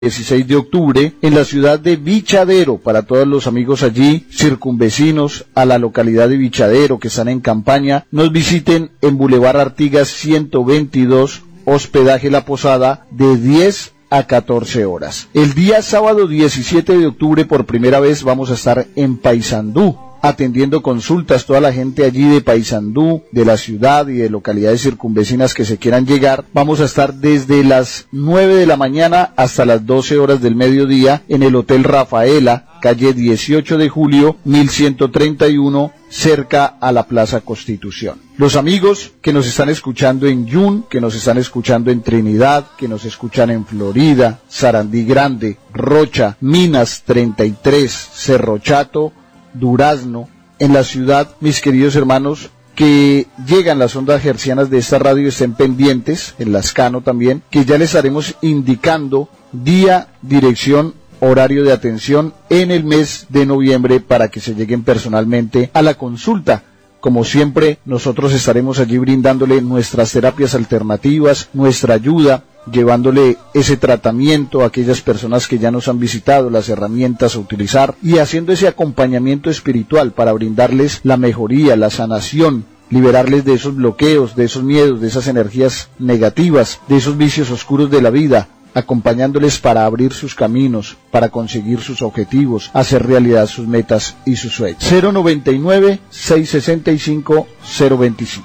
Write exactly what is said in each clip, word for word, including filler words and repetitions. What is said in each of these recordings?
dieciséis de octubre en la ciudad de Bichadero, para todos los amigos allí circunvecinos a la localidad de Bichadero que están en campaña, nos visiten en Boulevard Artigas ciento veintidós, hospedaje La Posada, de diez a catorce horas. El día sábado diecisiete de octubre por primera vez vamos a estar en Paysandú, atendiendo consultas, toda la gente allí de Paysandú, de la ciudad y de localidades circunvecinas que se quieran llegar. Vamos a estar desde las nueve de la mañana hasta las doce horas del mediodía en el Hotel Rafaela, calle dieciocho de julio, mil ciento treinta y uno, cerca a la Plaza Constitución. Los amigos que nos están escuchando en Yun, que nos están escuchando en Trinidad, que nos escuchan en Florida, Sarandí Grande, Rocha, Minas treinta y tres, Cerro Chato, Durazno, en la ciudad, mis queridos hermanos, que llegan las ondas hercianas de esta radio, estén pendientes, en Lascano también, que ya les estaremos indicando día, dirección, horario de atención en el mes de noviembre para que se lleguen personalmente a la consulta. Como siempre, nosotros estaremos allí brindándole nuestras terapias alternativas, nuestra ayuda, llevándole ese tratamiento a aquellas personas que ya nos han visitado, las herramientas a utilizar y haciendo ese acompañamiento espiritual para brindarles la mejoría, la sanación, liberarles de esos bloqueos, de esos miedos, de esas energías negativas, de esos vicios oscuros de la vida, acompañándoles para abrir sus caminos, para conseguir sus objetivos, hacer realidad sus metas y sus sueños. cero noventa y nueve, seiscientos sesenta y cinco, cero veinticinco.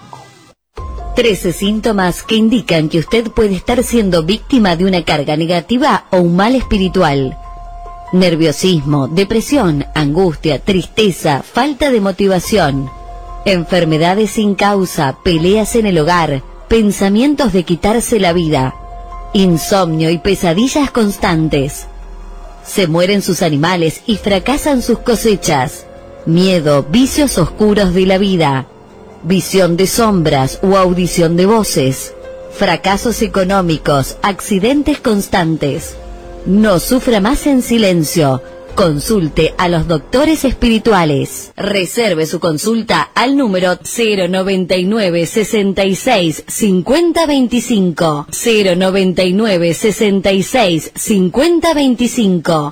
trece síntomas que indican que usted puede estar siendo víctima de una carga negativa o un mal espiritual. Nerviosismo, depresión, angustia, tristeza, falta de motivación, enfermedades sin causa, peleas en el hogar, pensamientos de quitarse la vida, insomnio y pesadillas constantes. Se mueren sus animales y fracasan sus cosechas. Miedo, vicios oscuros de la vida, visión de sombras o audición de voces, fracasos económicos, accidentes constantes. No sufra más en silencio. Consulte a los doctores espirituales. Reserve su consulta al número cero noventa y nueve, sesenta y seis, cincuenta veinticinco. cero noventa y nueve, sesenta y seis, cincuenta veinticinco.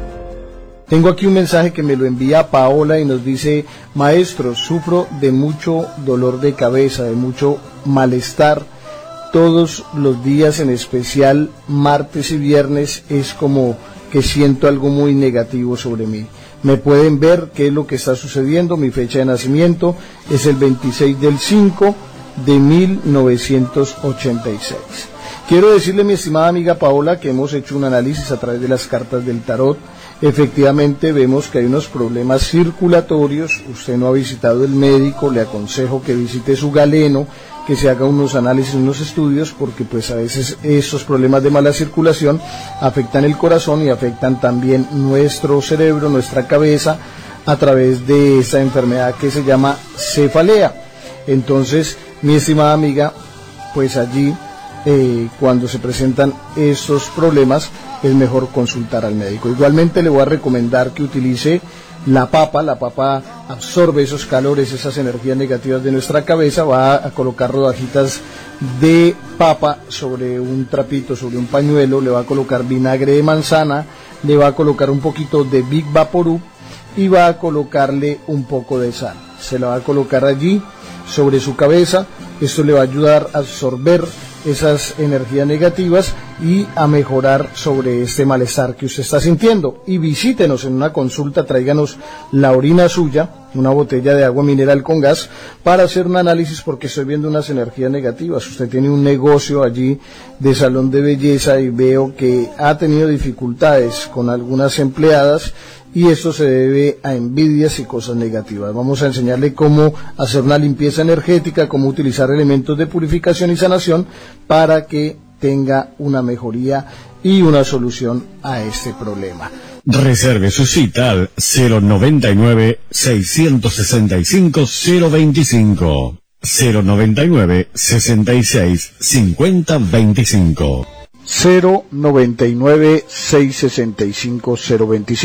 Tengo aquí un mensaje que me lo envía Paola y nos dice: maestro, sufro de mucho dolor de cabeza, de mucho malestar. Todos los días, en especial martes y viernes, es como que siento algo muy negativo sobre mí. Me pueden ver qué es lo que está sucediendo. Mi fecha de nacimiento es el veintiséis del cinco de mil novecientos ochenta y seis. Quiero decirle, mi estimada amiga Paola, que hemos hecho un análisis a través de las cartas del tarot. Efectivamente vemos que hay unos problemas circulatorios. Usted no ha visitado el médico, le aconsejo que visite su galeno, que se haga unos análisis, unos estudios, porque pues a veces esos problemas de mala circulación afectan el corazón y afectan también nuestro cerebro, nuestra cabeza, a través de esa enfermedad que se llama cefalea. Entonces, mi estimada amiga, pues allí eh, cuando se presentan esos problemas es mejor consultar al médico. Igualmente le voy a recomendar que utilice la papa. La papa absorbe esos calores, esas energías negativas de nuestra cabeza. Va a colocar rodajitas de papa sobre un trapito, sobre un pañuelo, le va a colocar vinagre de manzana, le va a colocar un poquito de Big Vaporub y va a colocarle un poco de sal. Se la va a colocar allí sobre su cabeza. Esto le va a ayudar a absorber esas energías negativas y a mejorar sobre este malestar que usted está sintiendo. Y visítenos en una consulta, tráiganos la orina suya, una botella de agua mineral con gas, para hacer un análisis, porque estoy viendo unas energías negativas. Usted tiene un negocio allí de salón de belleza y veo que ha tenido dificultades con algunas empleadas, y esto se debe a envidias y cosas negativas. Vamos a enseñarle cómo hacer una limpieza energética, cómo utilizar elementos de purificación y sanación para que tenga una mejoría y una solución a este problema. Reserve su cita al cero noventa y nueve, seiscientos sesenta y cinco, cero veinticinco. cero noventa y nueve, sesenta y seis, cincuenta veinticinco. cero noventa y nueve, seiscientos sesenta y cinco, cero veinticinco.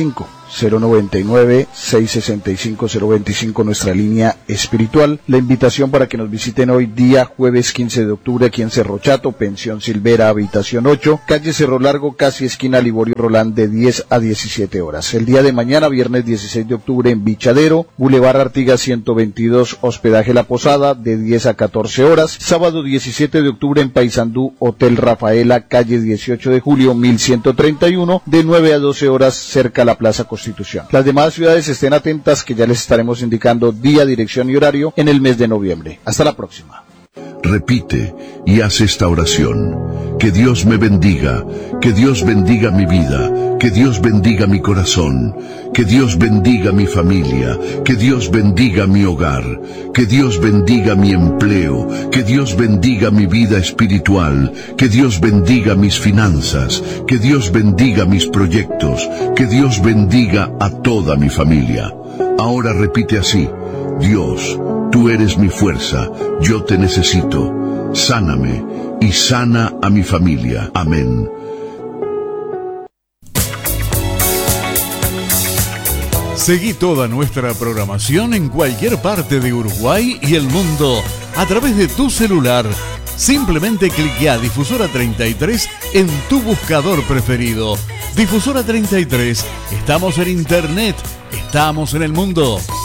cero noventa y nueve, seiscientos sesenta y cinco, cero veinticinco, nuestra línea espiritual. La invitación para que nos visiten hoy día jueves quince de octubre aquí en Cerro Chato, Pensión Silvera, habitación ocho, calle Cerro Largo, casi esquina Liborio Rolán, de diez a diecisiete horas. El día de mañana, viernes dieciséis de octubre, en Bichadero, Boulevard Artigas ciento veintidós, hospedaje La Posada, de diez a catorce horas. Sábado diecisiete de octubre en Paysandú, Hotel Rafaela, calle dieciocho de julio, mil ciento treinta y uno, de nueve a doce horas, cerca a la Plaza Constitución. Las demás ciudades estén atentas, que ya les estaremos indicando día, dirección y horario en el mes de noviembre. Hasta la próxima. Repite y haz esta oración. Que Dios me bendiga, que Dios bendiga mi vida, que Dios bendiga mi corazón, que Dios bendiga mi familia, que Dios bendiga mi hogar, que Dios bendiga mi empleo, que Dios bendiga mi vida espiritual, que Dios bendiga mis finanzas, que Dios bendiga mis proyectos, que Dios bendiga a toda mi familia. Ahora repite así: Dios, tú eres mi fuerza, yo te necesito, sáname y sana a mi familia. Amén. Seguí toda nuestra programación en cualquier parte de Uruguay y el mundo a través de tu celular. Simplemente cliquea Difusora treinta y tres en tu buscador preferido. Difusora treinta y tres, estamos en internet, estamos en el mundo.